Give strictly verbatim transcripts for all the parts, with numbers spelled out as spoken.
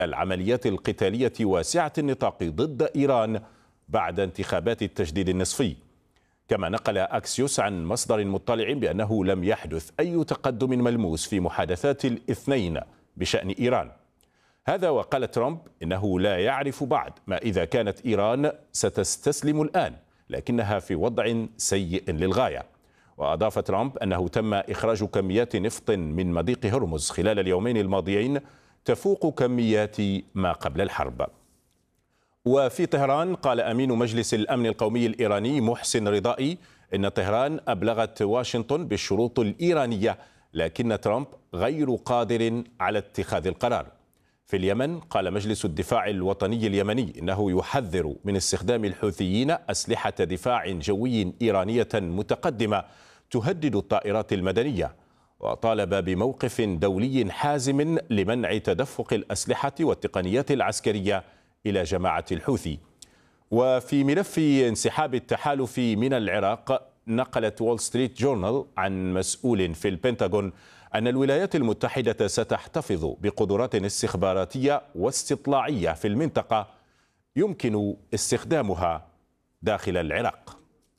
العمليات القتالية واسعة النطاق ضد إيران بعد انتخابات التجديد النصفي. كما نقل أكسيوس عن مصدر مطلع بأنه لم يحدث أي تقدم ملموس في محادثات الاثنين بشأن إيران. هذا وقال ترامب إنه لا يعرف بعد ما إذا كانت إيران ستستسلم الآن، لكنها في وضع سيء للغاية. وأضاف ترامب أنه تم إخراج كميات نفط من مضيق هرمز خلال اليومين الماضيين تفوق كميات ما قبل الحرب. وفي طهران قال أمين مجلس الأمن القومي الإيراني محسن رضائي إن طهران أبلغت واشنطن بالشروط الإيرانية، لكن ترامب غير قادر على اتخاذ القرار. في اليمن قال مجلس الدفاع الوطني اليمني إنه يحذر من استخدام الحوثيين أسلحة دفاع جوي إيرانية متقدمة تهدد الطائرات المدنية، وطالب بموقف دولي حازم لمنع تدفق الأسلحة والتقنيات العسكرية إلى جماعة الحوثي. وفي ملف انسحاب التحالف من العراق نقلت وول ستريت جورنال عن مسؤول في البنتاغون أن الولايات المتحدة ستحتفظ بقدرات استخباراتية واستطلاعية في المنطقة يمكن استخدامها داخل العراق.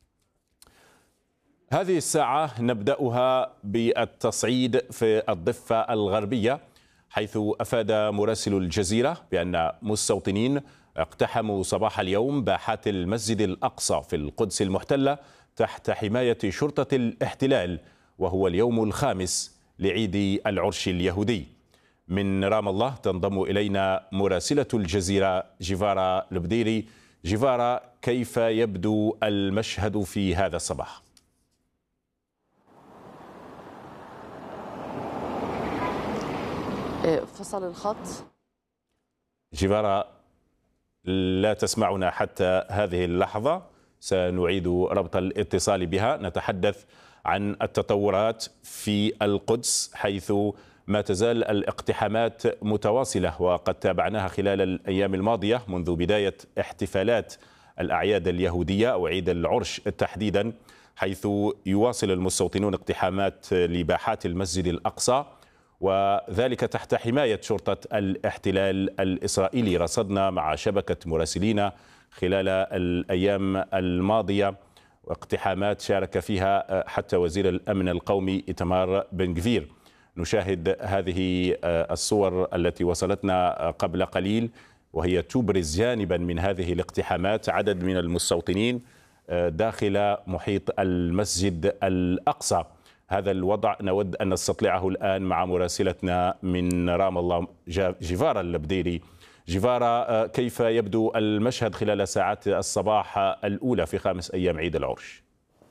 هذه الساعة نبدأها بالتصعيد في الضفة الغربية، حيث أفاد مراسل الجزيرة بأن مستوطنين اقتحموا صباح اليوم باحات المسجد الأقصى في القدس المحتلة تحت حماية شرطة الاحتلال، وهو اليوم الخامس لعيد العرش اليهودي. من رام الله تنضم إلينا مراسلة الجزيرة جيفارا البديري. جيفارا، كيف يبدو المشهد في هذا الصباح؟ فصل الخط. جيفارا لا تسمعنا حتى هذه اللحظة، سنعيد ربط الاتصال بها. نتحدث عن التطورات في القدس، حيث ما تزال الاقتحامات متواصلة وقد تابعناها خلال الأيام الماضية منذ بداية احتفالات الأعياد اليهودية أو عيد العرش تحديدا، حيث يواصل المستوطنون اقتحامات لباحات المسجد الأقصى، وذلك تحت حماية شرطة الاحتلال الإسرائيلي. رصدنا مع شبكة مراسلين خلال الأيام الماضية واقتحامات شارك فيها حتى وزير الأمن القومي إيتمار بن غفير. نشاهد هذه الصور التي وصلتنا قبل قليل، وهي تبرز جانبا من هذه الاقتحامات، عدد من المستوطنين داخل محيط المسجد الأقصى. هذا الوضع نود أن نستطلعه الآن مع مراسلتنا من رام الله جيفارا البديري. جيفارا، كيف يبدو المشهد خلال ساعات الصباح الأولى في خامس أيام عيد العرش؟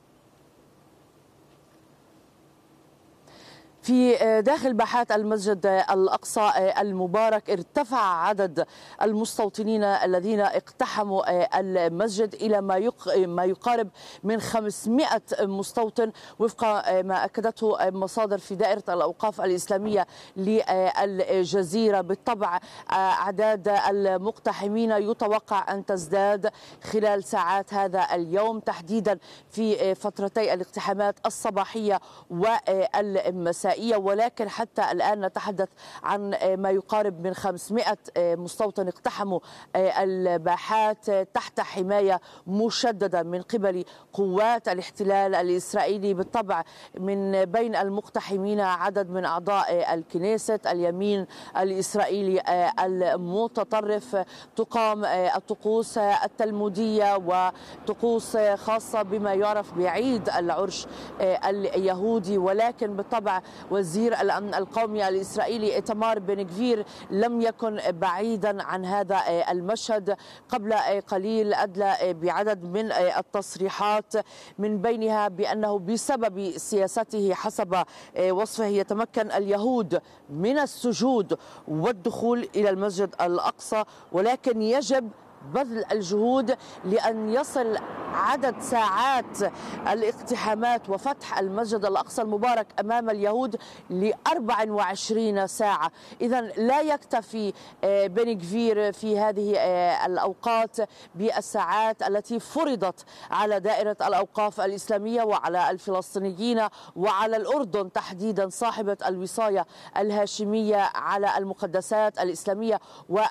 في داخل باحات المسجد الأقصى المبارك ارتفع عدد المستوطنين الذين اقتحموا المسجد إلى ما يقارب من خمسمائة مستوطن، وفق ما أكدته مصادر في دائرة الأوقاف الإسلامية للجزيرة. بالطبع أعداد المقتحمين يتوقع أن تزداد خلال ساعات هذا اليوم، تحديدا في فترتي الاقتحامات الصباحية والمسائية، ولكن حتى الآن نتحدث عن ما يقارب من خمسمائة مستوطن اقتحموا الباحات تحت حماية مشددة من قبل قوات الاحتلال الإسرائيلي. بالطبع من بين المقتحمين عدد من أعضاء الكنيست، اليمين الإسرائيلي المتطرف. تقام الطقوس التلمودية وطقوس خاصة بما يعرف بعيد العرش اليهودي، ولكن بالطبع وزير الأمن القومي الإسرائيلي إيتمار بن غفير لم يكن بعيدا عن هذا المشهد. قبل قليل أدلى بعدد من التصريحات، من بينها بأنه بسبب سياسته حسب وصفه يتمكن اليهود من السجود والدخول إلى المسجد الأقصى، ولكن يجب بذل الجهود لأن يصل عدد ساعات الاقتحامات وفتح المسجد الأقصى المبارك أمام اليهود ل أربع وعشرين ساعة. إذا لا يكتفي بن غفير في هذه الأوقات بالساعات التي فرضت على دائرة الأوقاف الإسلامية وعلى الفلسطينيين وعلى الأردن تحديدا صاحبة الوصاية الهاشمية على المقدسات الإسلامية